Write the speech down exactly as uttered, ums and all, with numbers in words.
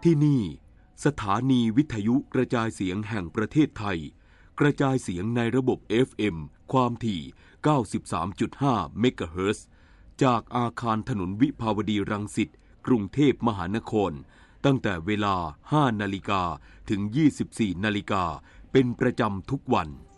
ที่นี่สถานีวิทยุกระจายเสียงแห่งประเทศไทยกระจายเสียงในระบบ เอฟ เอ็ม ความถี่ เก้าสิบสามจุดห้า เมกะเฮิรตซ์จากอาคารถนนวิภาวดีรังสิตกรุงเทพมหานครตั้งแต่เวลา ห้านาฬิกา ถึง ยี่สิบสี่นาฬิกาเป็นประจำทุกวัน